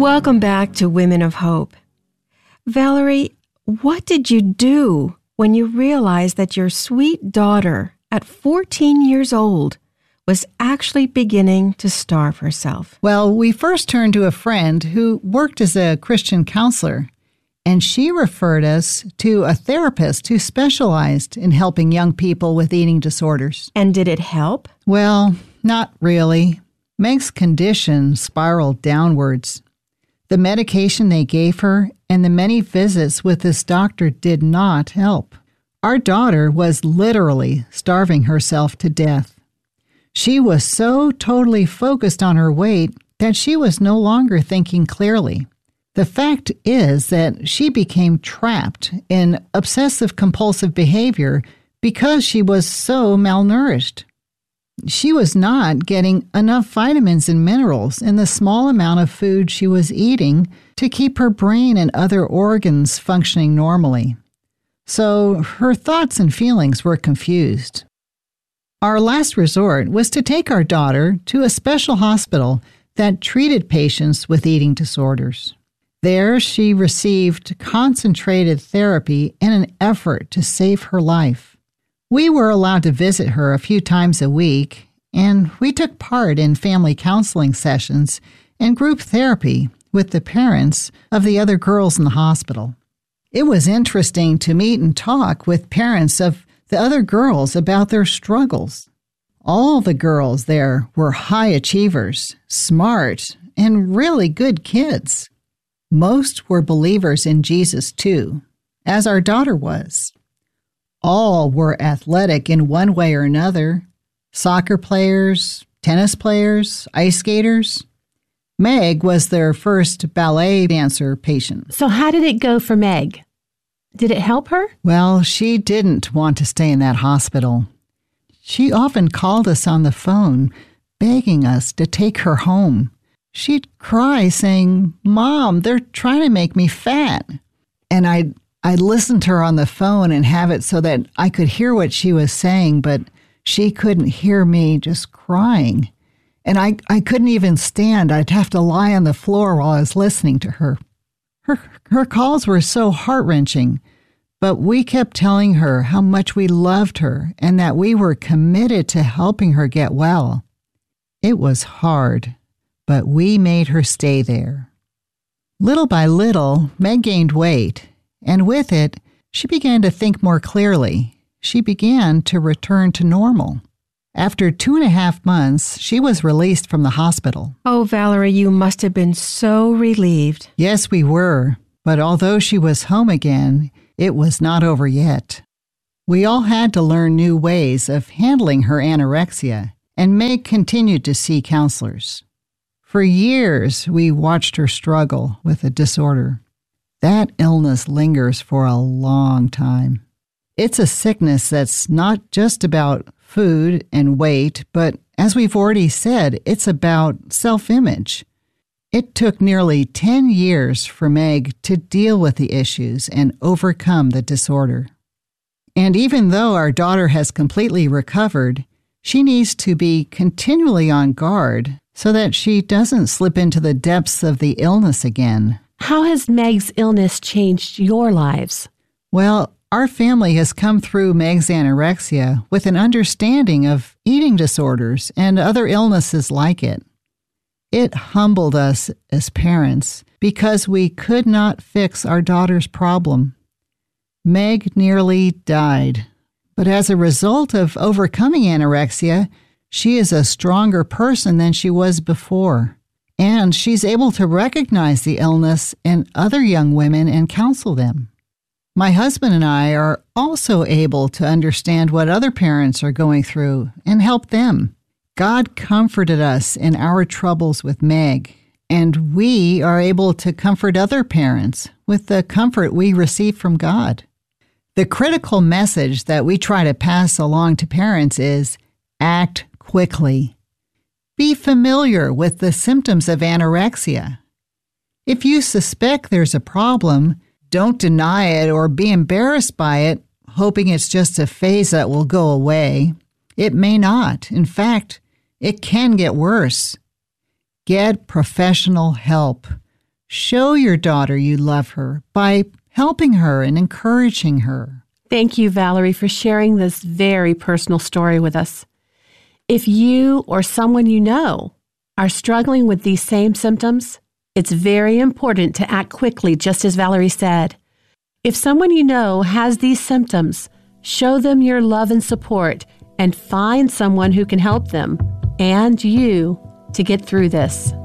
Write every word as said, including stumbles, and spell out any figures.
Welcome back to Women of Hope. Valerie, what did you do when you realized that your sweet daughter, at fourteen years old, was actually beginning to starve herself? Well, we first turned to a friend who worked as a Christian counselor, and she referred us to a therapist who specialized in helping young people with eating disorders. And did it help? Well, not really. Meg's condition spiraled downwards. The medication they gave her and the many visits with this doctor did not help. Our daughter was literally starving herself to death. She was so totally focused on her weight that she was no longer thinking clearly. The fact is that she became trapped in obsessive-compulsive behavior because she was so malnourished. She was not getting enough vitamins and minerals in the small amount of food she was eating to keep her brain and other organs functioning normally. So her thoughts and feelings were confused. Our last resort was to take our daughter to a special hospital that treated patients with eating disorders. There, she received concentrated therapy in an effort to save her life. We were allowed to visit her a few times a week, and we took part in family counseling sessions and group therapy with the parents of the other girls in the hospital. It was interesting to meet and talk with parents of the other girls about their struggles. All the girls there were high achievers, smart, and really good kids. Most were believers in Jesus too, as our daughter was. All were athletic in one way or another. Soccer players, tennis players, ice skaters. Meg was their first ballet dancer patient. So how did it go for Meg? Did it help her? Well, she didn't want to stay in that hospital. She often called us on the phone, begging us to take her home. She'd cry saying, "Mom, they're trying to make me fat." And I'd, I'd listen to her on the phone and have it so that I could hear what she was saying, but she couldn't hear me just crying. And I, I couldn't even stand. I'd have to lie on the floor while I was listening to her. Her, her calls were so heart-wrenching, but we kept telling her how much we loved her and that we were committed to helping her get well. It was hard, but we made her stay there. Little by little, Meg gained weight, and with it, she began to think more clearly. She began to return to normal. After two and a half months, she was released from the hospital. Oh, Valerie, you must have been so relieved. Yes, we were. But although she was home again, it was not over yet. We all had to learn new ways of handling her anorexia, and Meg continued to see counselors. For years, we watched her struggle with the disorder. That illness lingers for a long time. It's a sickness that's not just about food and weight, but as we've already said, it's about self-image. It took nearly ten years for Meg to deal with the issues and overcome the disorder. And even though our daughter has completely recovered, she needs to be continually on guard so that she doesn't slip into the depths of the illness again. How has Meg's illness changed your lives? Well, our family has come through Meg's anorexia with an understanding of eating disorders and other illnesses like it. It humbled us as parents because we could not fix our daughter's problem. Meg nearly died, but as a result of overcoming anorexia, she is a stronger person than she was before, and she's able to recognize the illness in other young women and counsel them. My husband and I are also able to understand what other parents are going through and help them. God comforted us in our troubles with Meg, and we are able to comfort other parents with the comfort we receive from God. The critical message that we try to pass along to parents is act quickly. Be familiar with the symptoms of anorexia. If you suspect there's a problem, don't deny it or be embarrassed by it, hoping it's just a phase that will go away. It may not. In fact, it can get worse. Get professional help. Show your daughter you love her by helping her and encouraging her. Thank you, Valerie, for sharing this very personal story with us. If you or someone you know are struggling with these same symptoms, it's very important to act quickly, just as Valerie said. If someone you know has these symptoms, show them your love and support and find someone who can help them and you to get through this.